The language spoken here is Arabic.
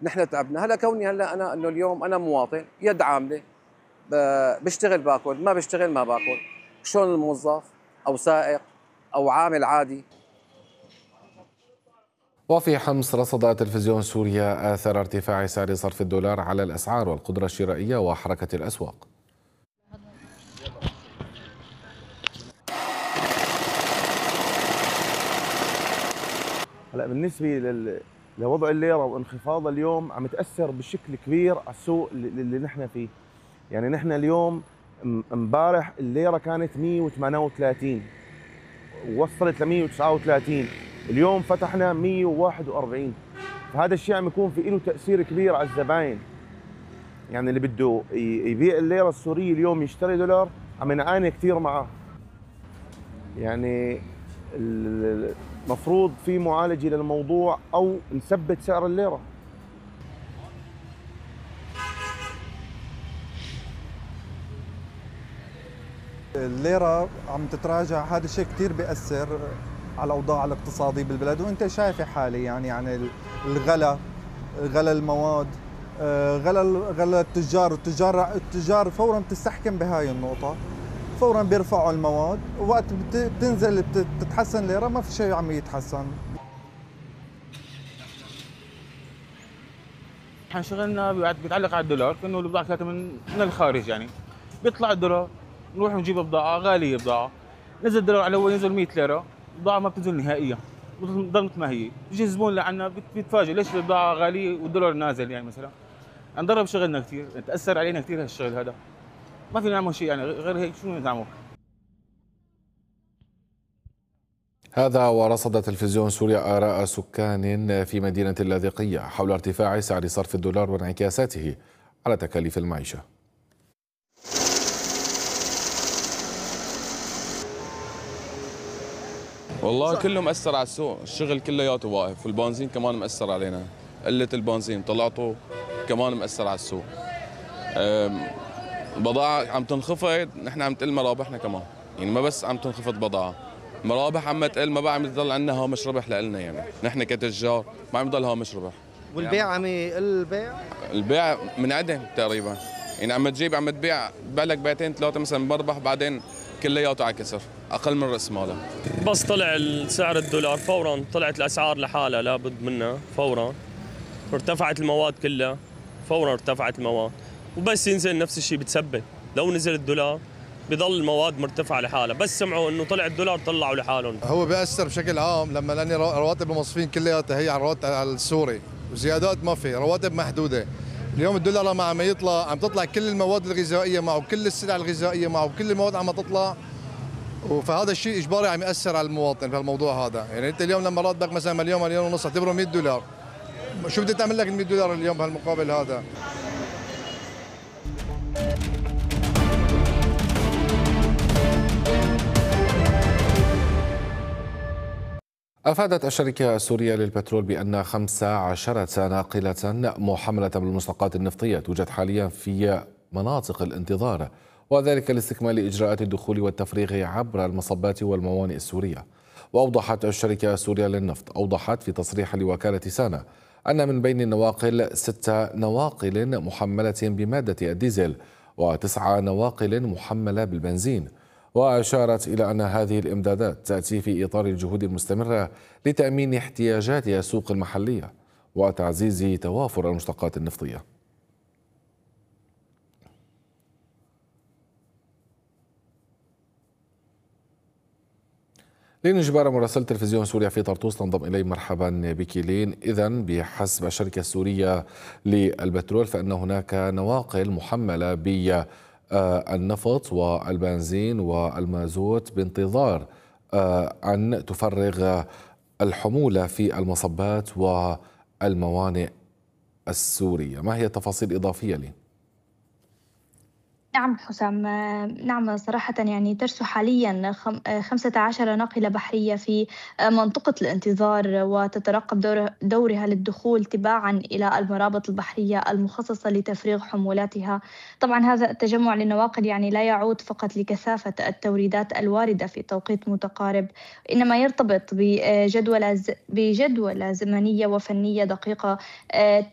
نحن تعبنا. هلا كوني هلا انا انه اليوم انا مواطن يد عامله، بشتغل باكل، ما بشتغل ما باكل. شلون الموظف او سائق او عامل عادي؟ وفي حمص رصد تلفزيون سوريا آثار ارتفاع سعر صرف الدولار على الأسعار والقدرة الشرائية وحركة الأسواق. هلا بالنسبه لوضع الليره وانخفاضها اليوم عم تاثر بشكل كبير على السوق اللي نحن فيه. يعني نحن اليوم امبارح الليره كانت 138 ووصلت ل 139، اليوم فتحنا 141. فهذا الشيء عم يكون في له تاثير كبير على الزباين. يعني اللي بده يبيع الليره السوريه اليوم يشتري دولار عم ينعاني كثير معه. يعني المفروض في معالجه للموضوع او نثبت سعر الليره. الليرة عم تتراجع، هذا الشيء كثير بيأثر على الأوضاع الاقتصادية بالبلد، وأنت شايفة حالي يعني الغلا، غلا المواد، غلا التجار فورا بتستحكم بهاي النقطة، فورا بيرفعوا المواد، ووقت بتنزل بتتحسن الليرة ما في شيء عم يتحسن. احنا شغلنا بيتعلق على الدولار، كانه البضاعة كانت من الخارج، يعني بيطلع الدولار نروح نجيب بضاعة غالية، بضاعة نزل الدولار على اول ينزل 100 ليرة، بضاعة ما بتنزل نهائيا، بتضل مثل ما هي، بيجي الزبون لعنا بيتفاجئ ليش البضاعة غالية والدولار نازل. يعني مثلا انضرب شغلنا كثير، تأثر علينا كثير هالشغل هذا، ما فينا نعمل شيء يعني غير هيك. شو نعمل؟ هذا ورصد تلفزيون سوريا آراء سكان في مدينة اللاذقية حول ارتفاع سعر صرف الدولار وانعكاساته على تكاليف المعيشة. والله كله مأثر على السوق، الشغل كلياته واقف، والبنزين كمان مأثر علينا، قلة البنزين طلعته كمان مأثر على السوق. البضاعة عم تنخفض، نحن عم تقل مرابحنا كمان، يعني ما بس عم تنخفض بضاعة، مرابح عم تقل، ما بقى عم يضل عندنا هامش ربح لنا، يعني نحن كتجار ما عم يضل هامش ربح. والبيع عم يقل، البيع منعدم تقريبا، يعني عم تبيع لك بيعتين ثلاثة مثلا مربح، بعدين كلياته على كسر، اقل من راس ماله. بس طلع سعر الدولار فورا طلعت الاسعار لحالها لابد منها فورا، ارتفعت المواد كلها فورا، ارتفعت المواد، وبس ينزل نفس الشيء بتثبت. لو نزل الدولار بضل المواد مرتفعه لحالها، بس سمعوا انه طلع الدولار طلعوا لحالهم. هو بيأثر بشكل عام لاني رواتب الموظفين كلياتها هي على الرواتب على السوري، وزيادات ما في، رواتب محدوده. اليوم الدولار لما عم يطلع عم تطلع كل المواد الغذائيه معه، كل السلع الغذائيه معه، كل المواد عم تطلع، فهذا الشيء اجباري عم ياثر على المواطن في الموضوع هذا. يعني انت اليوم لما راتبك مثلا مليون مليون ونص اعتبره 100 دولار، شو بدك تعمل لك ال 100 دولار اليوم بهالمقابل هذا؟ أفادت الشركة السورية للبترول بأن 15 ناقلة محملة بالمشتقات النفطية توجد حاليا في مناطق الانتظار، وذلك لاستكمال إجراءات الدخول والتفريغ عبر المصبات والموانئ السورية. وأوضحت الشركة السورية للنفط في تصريح لوكالة سانا أن من بين النواقل 6 نواقل محملة بمادة الديزل و9 نواقل محملة بالبنزين. وأشارت إلى أن هذه الإمدادات تأتي في إطار الجهود المستمرة لتأمين احتياجات السوق المحلية وتعزيز توافر المشتقات النفطية. لين جبارة مراسل تلفزيون سوريا في طرطوس تنضم إلي. مرحبا بك لين. إذن بحسب الشركة السورية للبترول فإن هناك نواقل محملة بالنفط والبنزين والمازوت بانتظار أن تفرغ الحمولة في المصبات والموانئ السورية. ما هي التفاصيل الإضافية لي؟ نعم حسام، نعم صراحة يعني ترسو حاليا 15 ناقلة بحرية في منطقة الانتظار، وتترقب دورها للدخول تباعا إلى المرابط البحرية المخصصة لتفريغ حمولاتها. طبعا هذا التجمع للنواقل يعني لا يعود فقط لكثافة التوريدات الواردة في توقيت متقارب، إنما يرتبط بجدولة زمنية وفنية دقيقة